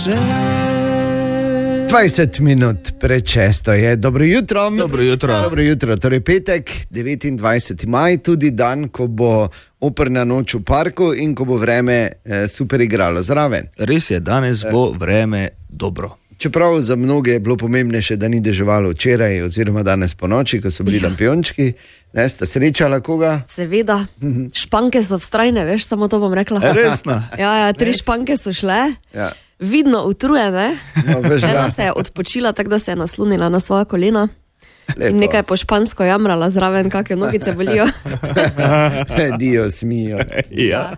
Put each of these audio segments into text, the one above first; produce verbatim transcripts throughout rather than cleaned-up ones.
dvajset minut pred šesto je. Dobro jutro. Dobro jutro. Dobro jutro. Torej petek, devetindvajseti maj, tudi dan, ko bo operna noč v parku in ko bo vreme eh, super igralo zraven. Res je, danes bo vreme dobro. Čeprav za mnoge je bilo pomembnejše, da ni deževalo včeraj oziroma danes po noči, ko so bili lampiončki. Ne, sta srečala koga? Seveda. Španke so vztrajne, veš, samo to bom rekla. Resno? Ja, ja, tri španke so šle. Ja. Vidno utrujene. No, veš, Ena da. se je odpočila, tako da se je naslonila na svoja kolena. Lepo. In nekaj po špansko jamrala zraven, kakšne nogice bolijo. Dios mio. Ja.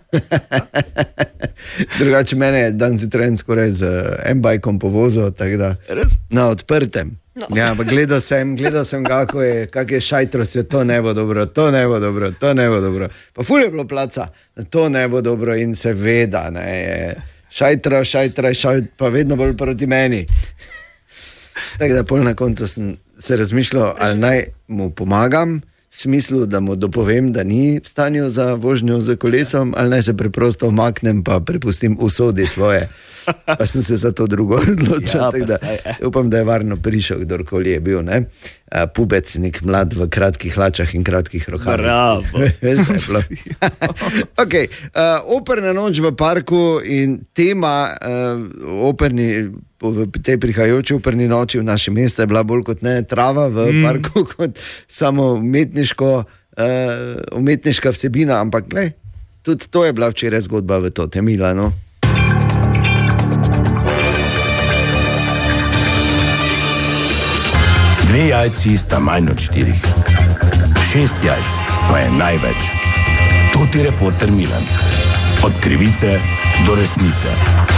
Drugače mene je dan zjutraj skoraj z M-bajkom povozil, tako da Res? na odprtem. No. Ja, pa gledal sem, gledal sem kako je, kak je šajtros, je to ne bo dobro, to ne bo dobro, to ne bo dobro. Pa ful je bilo placa, to ne bo dobro in seveda, ne, je šajtro, šajtro, šajtro, pa vedno bolj proti meni. Tako da pol na koncu sem se razmišljal, ali naj mu pomagam, v smislu, da mu dopovem, da ni v stanju za vožnjo z kolesom, ali naj se preprosto umaknem pa prepustim usodi svoje. Pa sem se za to drugo odločil, Ja, tako pa da saj, eh. upam, da je varno prišel, kdorkoli je bil, ne? A, pubec, nek mlad v kratkih hlačah in kratkih rokavih. Bravo. Veš, da je bilo. Okay, uh, operna noč v parku in tema uh, operni, v tej prihajajoči operni noči v našem mestu je bila bolj kot ne trava v mm. parku, kot samo umetniško, uh, umetniška vsebina, ampak glej, tudi to je bila včeraj zgodba v to temila, no? Dve jajci sta manj od štirih. Šest jajc pa je največ. To ti reporter Milan. Od krivice do resnice.